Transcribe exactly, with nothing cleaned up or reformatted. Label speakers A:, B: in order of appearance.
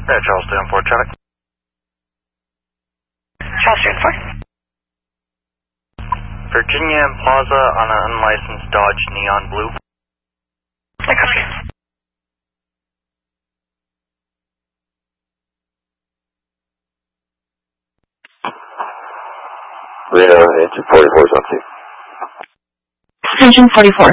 A: Yeah, Charles two one four, traffic.
B: Charles two one four.
A: Virginia Plaza on an unlicensed Dodge Neon Blue.
B: I copy.
C: Reno, engine forty-four is on two.
B: Engine forty-four.